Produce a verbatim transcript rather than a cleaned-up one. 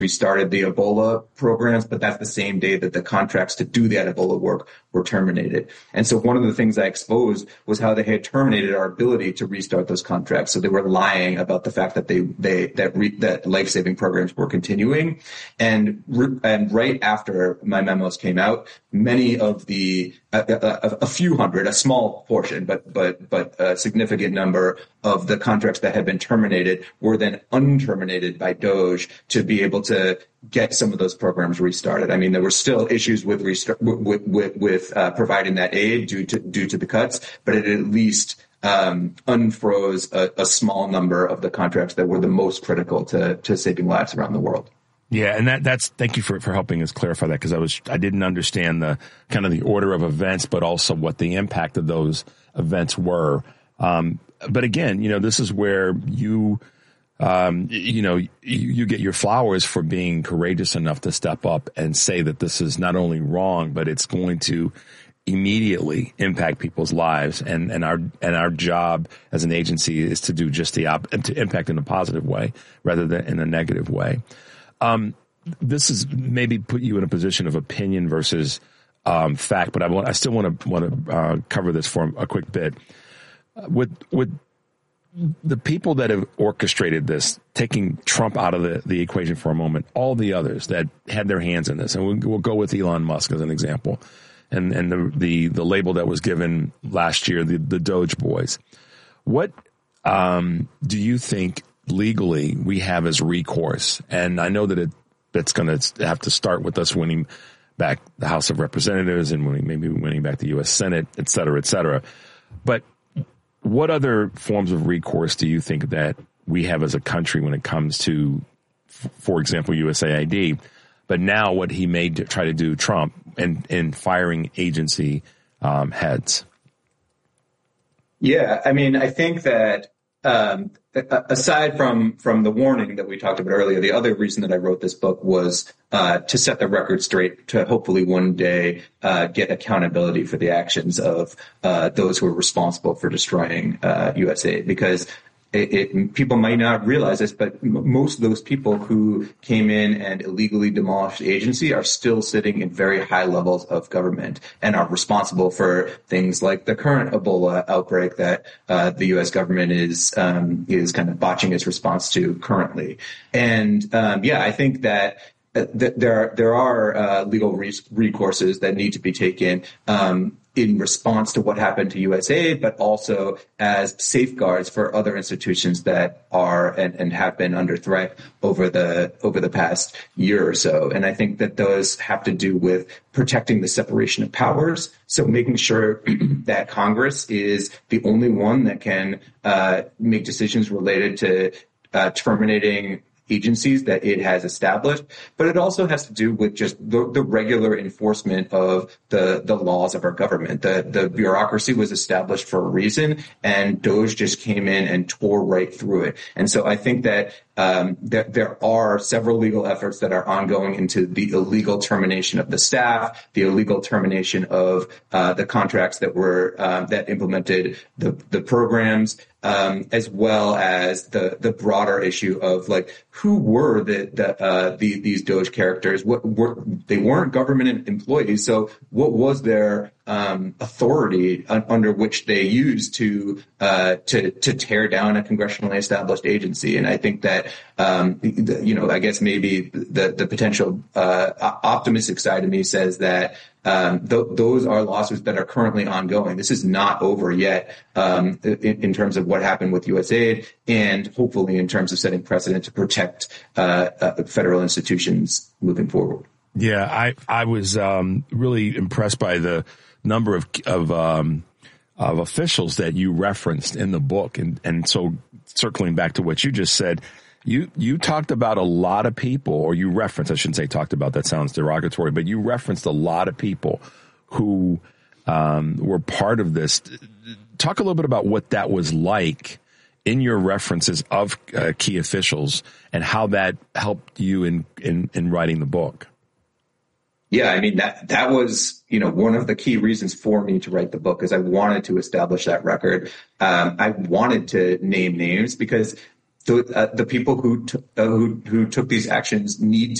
restarted the Ebola programs, but that's the same day that the contracts to do that Ebola work were terminated. And so one of the things I exposed was how they had terminated our ability to restart those contracts. So they were lying about the fact that they, they, that, re, that life-saving programs were continuing. And, and right after my memos came out, many of the, a, a, a few hundred, a small portion, but, but, but a significant number of the contracts that had been terminated were then unterminated by DOGE to be able to get some of those programs restarted. I mean, there were still issues with restart, with with, with uh, providing that aid due to due to the cuts, but it at least um, unfroze a, a small number of the contracts that were the most critical to to saving lives around the world. Yeah, and that that's thank you for for helping us clarify that, because I was I didn't understand the kind of the order of events, but also what the impact of those events were. Um, but again, you know, this is where you. Um, you know, you, you get your flowers for being courageous enough to step up and say that this is not only wrong, but it's going to immediately impact people's lives. And, and our, and our job as an agency is to do just the op, to impact in a positive way rather than in a negative way. Um, this is maybe put you in a position of opinion versus, um, fact, but I want, I still want to, want to, uh, cover this for a quick bit. With, with, the people that have orchestrated this, taking Trump out of the, the equation for a moment, all the others that had their hands in this, and we'll, we'll go with Elon Musk as an example, and and the the, the label that was given last year, the, the Doge boys. What um, do you think legally we have as recourse? And I know that it it's going to have to start with us winning back the House of Representatives and winning, maybe winning back the U S Senate, et cetera, et cetera. But what other forms of recourse do you think that we have as a country when it comes to, for example, U S A I D, but now what he may try to do, Trump, and, and firing agency um, heads? Yeah, I mean, I think that um, aside from from the warning that we talked about earlier, the other reason that I wrote this book was uh, to set the record straight, to hopefully one day uh, get accountability for the actions of uh, those who are responsible for destroying uh, U S A I D. Because It, it, people might not realize this, but m- most of those people who came in and illegally demolished the agency are still sitting in very high levels of government and are responsible for things like the current Ebola outbreak that uh, the U S government is um, is kind of botching its response to currently. And um, yeah, I think that. Uh, th- there are, there are uh, legal re- recourses that need to be taken um, in response to what happened to U S A I D, but also as safeguards for other institutions that are and, and have been under threat over the over the past year or so. And I think that those have to do with protecting the separation of powers. So making sure that Congress is the only one that can uh, make decisions related to uh, terminating agencies that it has established, but it also has to do with just the, the regular enforcement of the, the laws of our government. The, the bureaucracy was established for a reason, and DOGE just came in and tore right through it. And so I think that um, there, there are several legal efforts that are ongoing into the illegal termination of the staff, the illegal termination of uh, the contracts that were um, that implemented the, the programs. Um, as well as the, the broader issue of like who were the, the, uh, the these Doge characters? What were they weren't government employees, so what was their um, authority un- under which they used to uh, to to tear down a congressionally established agency? And I think that um, the, you know I guess maybe the the potential uh, optimistic side of me says that. Um, th- those are lawsuits that are currently ongoing. This is not over yet um, in, in terms of what happened with U S A I D, and hopefully in terms of setting precedent to protect uh, uh, federal institutions moving forward. Yeah, I I was um, really impressed by the number of of um, of officials that you referenced in the book, and and so circling back to what you just said. You you talked about a lot of people, or you referenced, I shouldn't say talked about, that sounds derogatory, but you referenced a lot of people who um, were part of this. Talk a little bit about what that was like in your references of uh, key officials and how that helped you in, in, in writing the book. Yeah, I mean, that that was, you know, one of the key reasons for me to write the book, is I wanted to establish that record. Um, I wanted to name names because the, uh, the people who, t- uh, who who took these actions need to